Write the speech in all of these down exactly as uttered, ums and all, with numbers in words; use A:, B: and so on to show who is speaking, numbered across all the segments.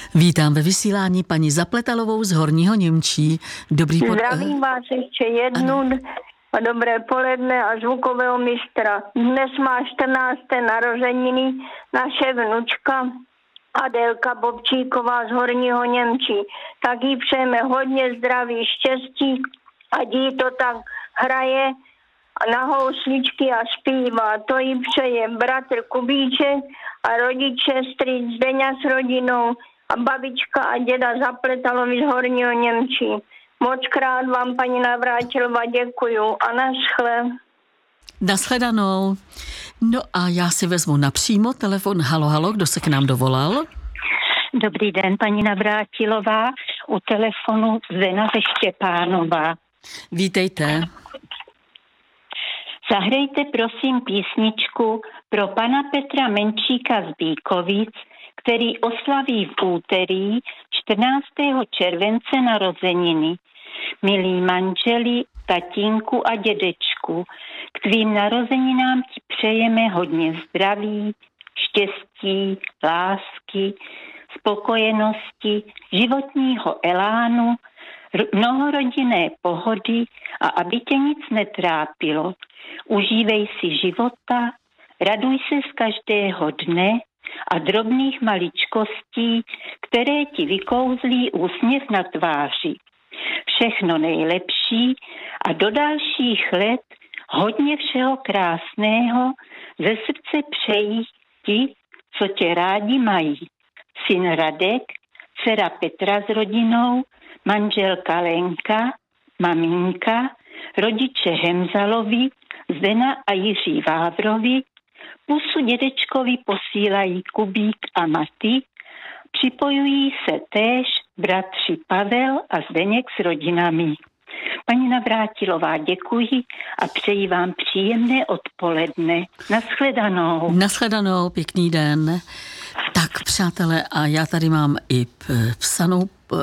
A: Vítám ve vysílání paní Zapletalovou z Horního Němčí. Dobrý pod...
B: Zdravím vás ještě jednou a dobré poledne a zvukového mistra. Dnes má čtrnácté narozeniny naše vnučka Adélka Bobčíková z Horního Němčí. Tak jí přejeme hodně zdraví, štěstí, ať jí to tak hraje na housličky a zpívá. To jí přeje bratr Kubíček a rodiče, strýc Zdeňa s rodinou a babička a děda Zapletalovi z Horního Němčí. Moc krát vám, paní Navrátilová, děkuju a naschle.
A: Nashledanou. No a já si vezmu napřímo telefon. Halo, halo, kdo se k nám dovolal?
C: Dobrý den, paní Navrátilová. U telefonu Zdena ze Štěpánova.
A: Vítejte.
C: Zahrajte prosím písničku pro pana Petra Menčíka z Bíkovic, který oslaví v úterý čtrnáctého července narozeniny. Milí manželi, tatínku a dědečku, k tvým narozeninám ti přejeme hodně zdraví, štěstí, lásky, spokojenosti, životního elánu, mnoho rodinné pohody a aby tě nic netrápilo. Užívej si života, raduj se z každého dne a drobných maličkostí, které ti vykouzlí úsměv na tváři. Všechno nejlepší a do dalších let hodně všeho krásného ze srdce přejí ti, co tě rádi mají. Syn Radek, dcera Petra s rodinou, manželka Lenka, maminka, rodiče Hemzalovi, Zdena a Jiří Vávrovi, pusu dědečkovi posílají Kubík a Maty, připojují se též bratři Pavel a Zdeněk s rodinami. Paní Navrátilová, děkuji a přeji vám příjemné odpoledne. Nashledanou.
A: Nashledanou, pěkný den. Tak, přátelé, a já tady mám i psanou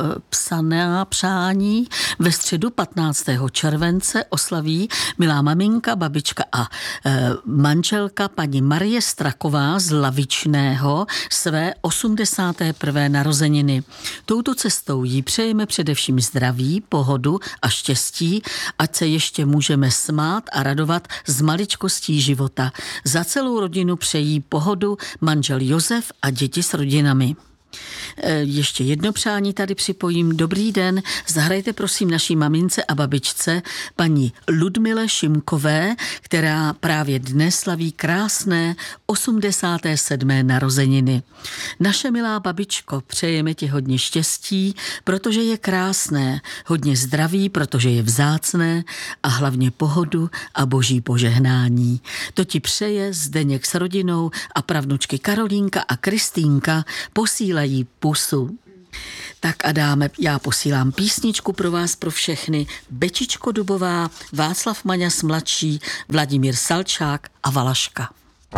A: psaná přání. Ve středu patnáctého července oslaví milá maminka, babička a e, manželka paní Marie Straková z Lavičného své osmdesáté prvé narozeniny. Touto cestou jí přejeme především zdraví, pohodu a štěstí, ať se ještě můžeme smát a radovat z maličkostí života. Za celou rodinu přejí pohodu manžel Josef a děti s rodinami. Ještě jedno přání tady připojím. Dobrý den, zahrajte prosím naší mamince a babičce paní Ludmile Šimkové, která právě dnes slaví krásné osmdesáté sedmé narozeniny. Naše milá babičko, přejeme ti hodně štěstí, protože je krásné, hodně zdraví, protože je vzácné a hlavně pohodu a boží požehnání. To ti přeje Zdeněk s rodinou a pravnučky Karolínka a Kristýnka posílají pusu. Tak a dáme, já posílám písničku pro vás, pro všechny. Bečičko Dubová, Václav Maňas mladší, Vladimír Salčák a Valaška.